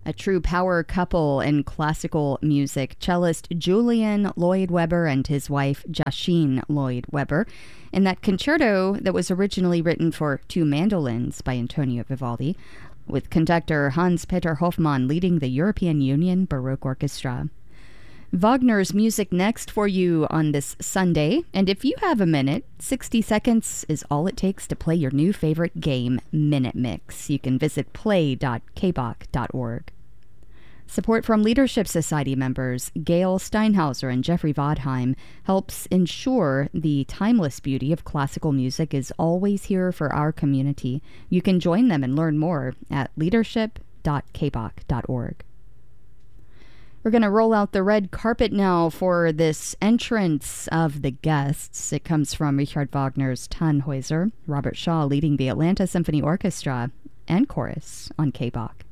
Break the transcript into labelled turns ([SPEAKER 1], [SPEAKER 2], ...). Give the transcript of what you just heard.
[SPEAKER 1] A true power couple in classical music, cellist Julian Lloyd-Webber and his wife Joachim Lloyd-Webber, in that concerto that was originally written for two mandolins by Antonio Vivaldi, with conductor Hans-Peter Hoffmann leading the European Union Baroque Orchestra. Wagner's music next for you on this Sunday, and if you have a minute, 60 seconds is all it takes to play your new favorite game, Minute Mix. You can visit play.kbach.org. Support from Leadership Society members Gail Steinhauser and Jeffrey Vodheim helps ensure the timeless beauty of classical music is always here for our community. You can join them and learn more at leadership.kbach.org. We're going to roll out the red carpet now for this entrance of the guests. It comes from Richard Wagner's Tannhäuser, Robert Shaw leading the Atlanta Symphony Orchestra and chorus on KBach.